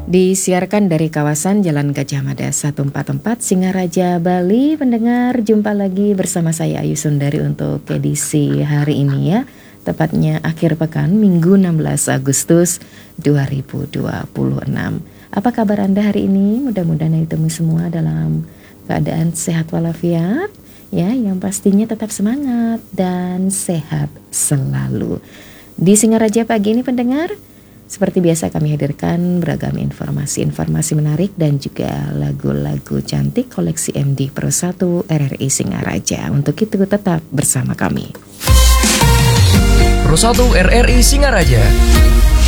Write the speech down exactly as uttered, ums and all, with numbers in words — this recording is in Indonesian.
Disiarkan dari kawasan Jalan Gajah Mada seratus empat puluh empat Singaraja, Bali. Pendengar, jumpa lagi bersama saya Ayu Sundari untuk edisi hari ini ya. Tepatnya akhir pekan Minggu enam belas Agustus dua ribu dua puluh enam. Apa kabar Anda hari ini? Mudah-mudahan ditemu semua dalam keadaan sehat walafiat ya, yang pastinya tetap semangat dan sehat selalu. Di Singaraja pagi ini pendengar, seperti biasa kami hadirkan beragam informasi-informasi menarik dan juga lagu-lagu cantik koleksi M D Pro satu R R I Singaraja. Untuk itu tetap bersama kami. Pro satu R R I Singaraja.